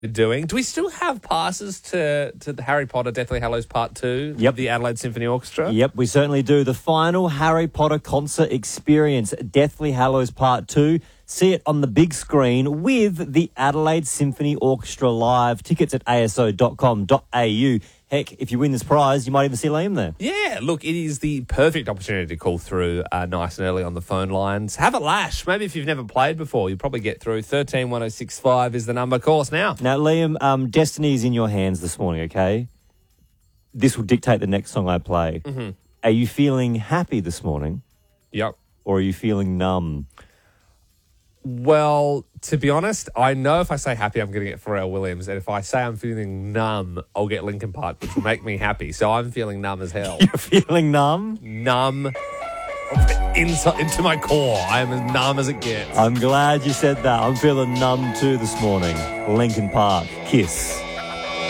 doing. Do we still have passes to the Harry Potter Deathly Hallows Part 2 Yep. of the Adelaide Symphony Orchestra? Yep, we certainly do. The final Harry Potter concert experience, Deathly Hallows Part 2. See it on the big screen with the Adelaide Symphony Orchestra live. Tickets at aso.com.au. Heck, if you win this prize, you might even see Liam there. Yeah, look, it is the perfect opportunity to call through nice and early on the phone lines. Have a lash. Maybe if you've never played before, you'll probably get through. 131065 is the number. Call us now. Now, Liam, destiny is in your hands this morning, okay? This will dictate the next song I play. Mm-hmm. Are you feeling happy this morning? Yep. Or are you feeling numb? Well, to be honest, I know if I say happy, I'm going to get Pharrell Williams. And if I say I'm feeling numb, I'll get Linkin Park, which will make me happy. So I'm feeling numb as hell. You're feeling numb? Numb into my core. I am as numb as it gets. I'm glad you said that. I'm feeling numb too this morning. Linkin Park, Kiss.